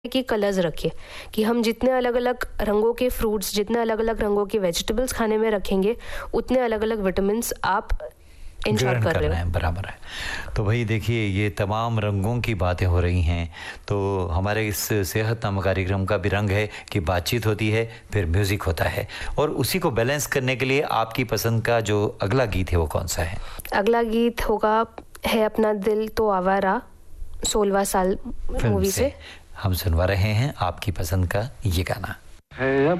कि कलर्स रखिए कि हम जितने अलग अलग रंगों के फ्रूट्स, जितने अलग अलग रंगों के वेजिटेबल्स खाने में रखेंगे, उतने अलग अलग विटामिन्स आप इंश्योर कर रहे हैं। बराबर है। तो भाई देखिए, ये तमाम रंगों की बातें हो रही हैं, तो हमारे इस सेहत नामक कार्यक्रम का भी रंग है कि बातचीत होती है, फिर म्यूज़िक होता है, और उसी को बैलेंस करने के लिए आपकी पसंद का जो अगला गीत है वो कौन सा है? अगला गीत होगा है अपना दिल तो आवारा, 16वां साल मूवी से। हम सुनवा रहे हैं आपकी पसंद का ये गाना। है